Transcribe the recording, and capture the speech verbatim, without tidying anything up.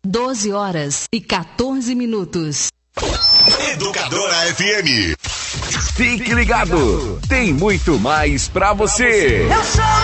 doze horas e quatorze minutos. Educadora F M. Fique ligado, tem muito mais pra você. Eu sou